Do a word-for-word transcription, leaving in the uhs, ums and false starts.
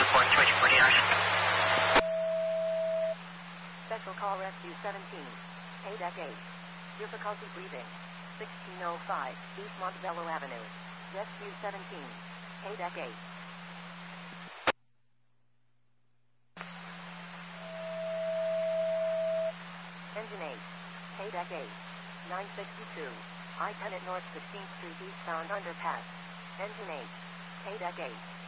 reporting twenty-four hours. Special call Rescue seventeen. Hey deck eight. Difficulty breathing. sixteen oh five East Montebello Avenue. Rescue seventeen. Hey deck eight. Engine eight. Hey deck eight. nine sixty-two. I ten at North sixteenth Street eastbound underpass. Engine eight. Hey deck eight.